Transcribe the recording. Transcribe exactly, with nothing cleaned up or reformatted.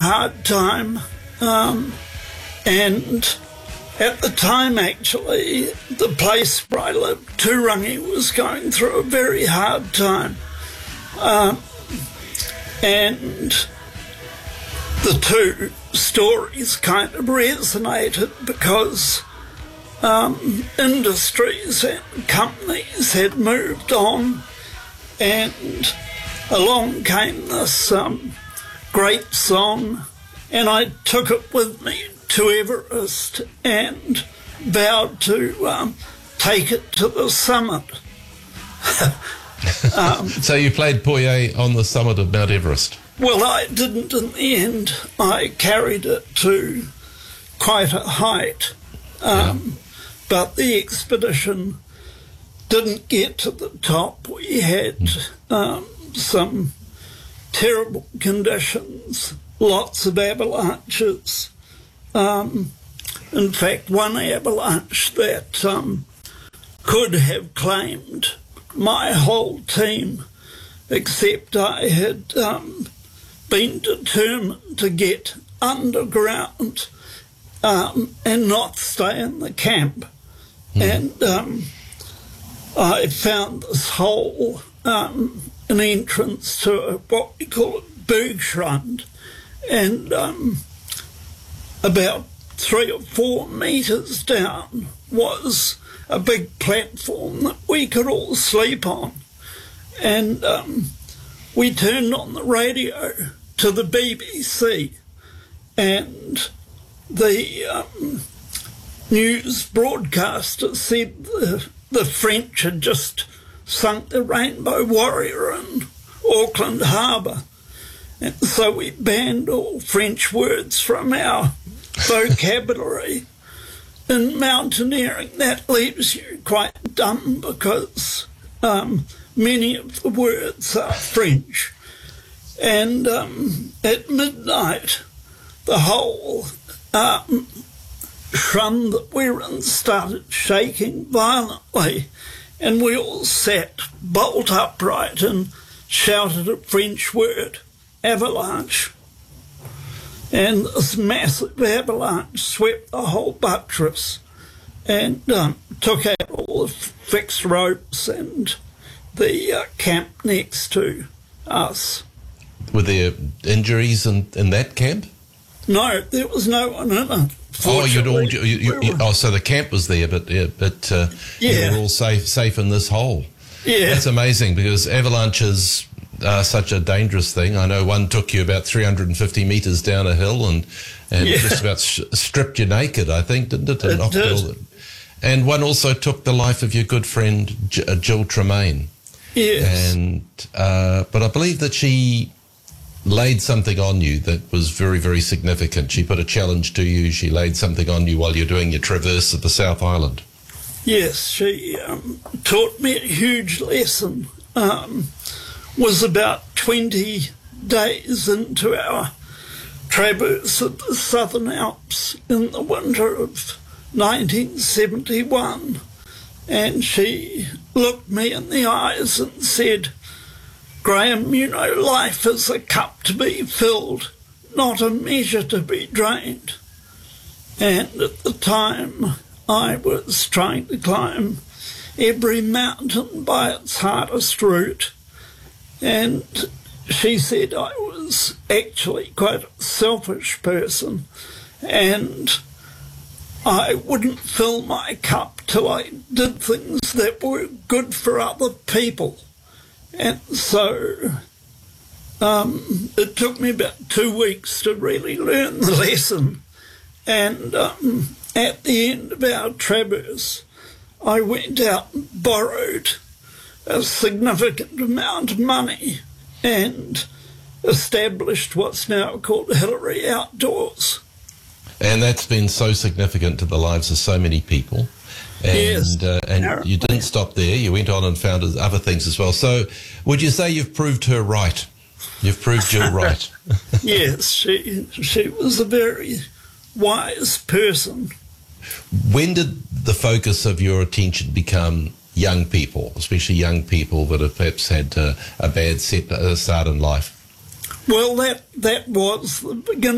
hard time, um, and at the time, actually, the place where I lived, Turangi, was going through a very hard time. Um, and the two stories kind of resonated because um, industries and companies had moved on, and along came this um, great song, and I took it with me to Everest and vowed to um, take it to the summit. um, so you played Poye on the summit of Mount Everest? Well, I didn't in the end. I carried it to quite a height, um, yeah. but the expedition didn't get to the top. We had mm. um, some terrible conditions, lots of avalanches. Um, in fact, one avalanche that um, could have claimed my whole team, except I had um, been determined to get underground um, and not stay in the camp. Mm. And um, I found this hole, um, an entrance to a, what we call a bergschrund, and um, about three or four metres down was a big platform that we could all sleep on. And um, we turned on the radio to the B B C, and the um, news broadcaster said the, the French had just sunk the Rainbow Warrior in Auckland Harbour. And so we banned all French words from our vocabulary. In mountaineering, that leaves you quite dumb because um, many of the words are French. And um, at midnight, the whole um, schrund that we were in started shaking violently, and we all sat bolt upright and shouted a French word, avalanche. And this massive avalanche swept the whole buttress and um, took out all the fixed ropes and the uh, camp next to us. Were there injuries in, in that camp? No, there was no one in it. Oh, you'd all, you, you, you, oh, so the camp was there, but yeah, but uh, yeah. you were all safe, safe in this hole. Yeah, that's amazing because avalanches are such a dangerous thing. I know one took you about three hundred fifty metres down a hill and and yeah. just about sh- stripped your naked, I think, didn't it? And it did. And one also took the life of your good friend J- uh, Jill Tremaine. Yes. And uh, but I believe that she laid something on you that was very, very significant. She put a challenge to you. She laid something on you while you're doing your traverse of the South Island. Yes, she um, taught me a huge lesson. Um, was about twenty days into our traverse of the Southern Alps in the winter of nineteen seventy-one, and she looked me in the eyes and said, "Graham, you know, life is a cup to be filled, not a measure to be drained." And at the time, I was trying to climb every mountain by its hardest route. And she said I was actually quite a selfish person, and I wouldn't fill my cup till I did things that were good for other people. And so um, it took me about two weeks to really learn the lesson. And um, at the end of our traverse, I went out and borrowed a significant amount of money and established what's now called Hillary Outdoors. And that's been so significant to the lives of so many people. And, yes. uh, and you didn't stop there. You went on and found other things as well. So would you say you've proved her right? You've proved Jill right. Yes, she, she was a very wise person. When did the focus of your attention become young people, especially young people that have perhaps had uh, a bad set, uh, start in life? Well, that, that was the beginning.